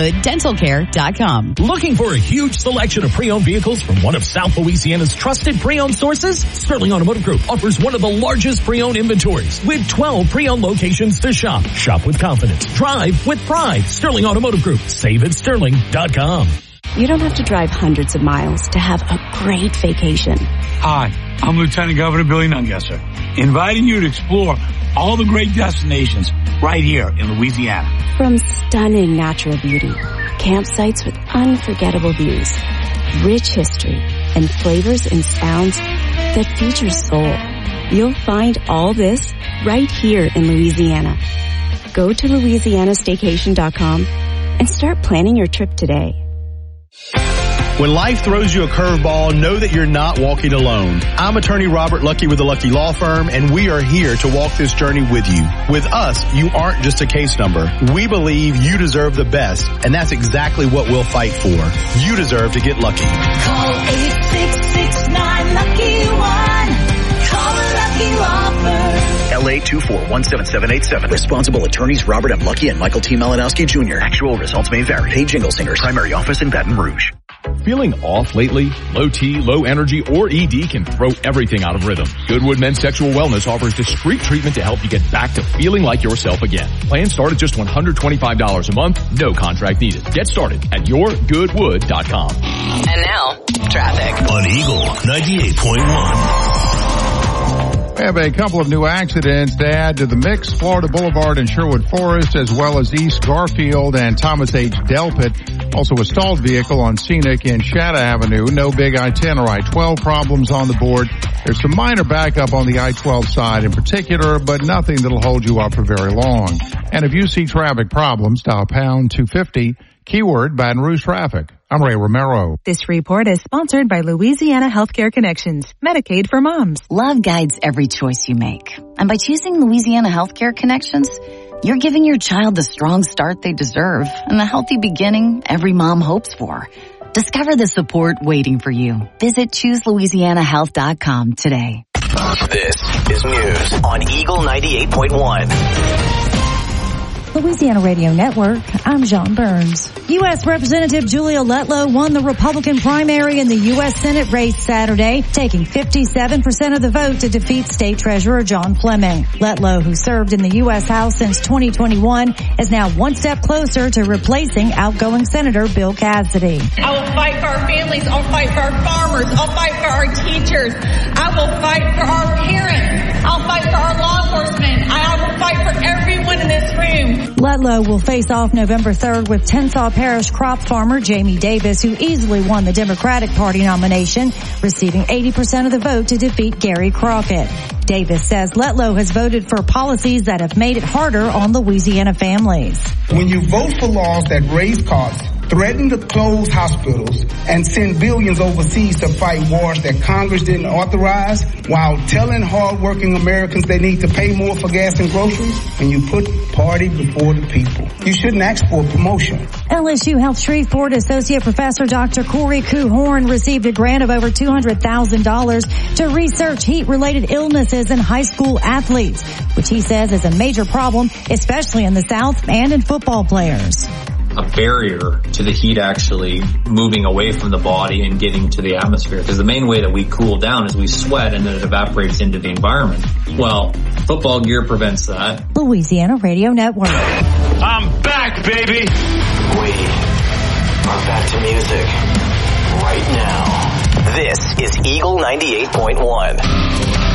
DentalCare.com. Looking for a huge selection of pre-owned vehicles from one of South Louisiana's trusted pre-owned sources? Sterling Automotive Group offers one of the largest pre-owned inventories with 12 pre-owned locations to shop. Shop with confidence. Drive with pride. Sterling Automotive Group. Save at Sterling.com. You don't have to drive hundreds of miles to have a great vacation. Hi, I'm Lieutenant Governor Billy Nungesser, inviting you to explore all the great destinations right here in Louisiana. From stunning natural beauty, campsites with unforgettable views, rich history, and flavors and sounds that feature soul. You'll find all this right here in Louisiana. Go to LouisianaStaycation.com and start planning your trip today. When life throws you a curveball, know that you're not walking alone. I'm attorney Robert Lucky with the Lucky Law Firm, and we are here to walk this journey with you. With us, you aren't just a case number. We believe you deserve the best, and that's exactly what we'll fight for. You deserve to get lucky. Call 866-9-LUCKY-1. Call the Lucky Law Firm. LA 2417787. Responsible attorneys Robert M. Lucky and Michael T. Malinowski Jr. Actual results may vary. Paid Jingle Singers. Primary office in Baton Rouge. Feeling off lately? Low T, low energy, or ED can throw everything out of rhythm. Goodwood Men's Sexual Wellness offers discreet treatment to help you get back to feeling like yourself again. Plans start at just $125 a month. No contract needed. Get started at yourgoodwood.com. And now, traffic. On Eagle 98.1. We have a couple of new accidents to add to the mix. Florida Boulevard and Sherwood Forest, as well as East Garfield and Thomas H. Delpit. Also a stalled vehicle on Scenic and Shatta Avenue. No big I-10 or I-12 problems on the board. There's some minor backup on the I-12 side in particular, but nothing that'll hold you up for very long. And if you see traffic problems, dial pound 250, keyword Baton Rouge traffic. I'm Ray Romero. This report is sponsored by Louisiana Healthcare Connections, Medicaid for moms. Love guides every choice you make. And by choosing Louisiana Healthcare Connections, you're giving your child the strong start they deserve and the healthy beginning every mom hopes for. Discover the support waiting for you. Visit ChooseLouisianaHealth.com today. This is news on Eagle 98.1. Louisiana Radio Network, I'm John Burns. U.S. Representative Julia Letlow won the Republican primary in the U.S. Senate race Saturday, taking 57% of the vote to defeat State Treasurer John Fleming. Letlow, who served in the U.S. House since 2021, is now one step closer to replacing outgoing Senator Bill Cassidy. I will fight for our families. I'll fight for our farmers. I'll fight for our teachers. I will fight for our parents. I'll fight for our law enforcement. I will fight for everyone in this room. Letlow will face off November 3rd with Tensas Parish crop farmer Jamie Davis, who easily won the Democratic Party nomination, receiving 80% of the vote to defeat Gary Crockett. Davis says Letlow has voted for policies that have made it harder on Louisiana families. When you vote for laws that raise costs, threaten to close hospitals, and send billions overseas to fight wars that Congress didn't authorize, while telling hardworking Americans they need to pay more for gas and groceries, and you put party before the people, you shouldn't ask for a promotion. LSU Health Shreveport Associate Professor Dr. Corey Kuhorn received a grant of over $200,000 to research heat-related illnesses in high school athletes, which he says is a major problem, especially in the South and in football players. A barrier to the heat actually moving away from the body and getting to the atmosphere. Because the main way that we cool down is we sweat and then it evaporates into the environment. Well, football gear prevents that. Louisiana Radio Network. I'm back, baby! We are back to music right now. This is Eagle 98.1.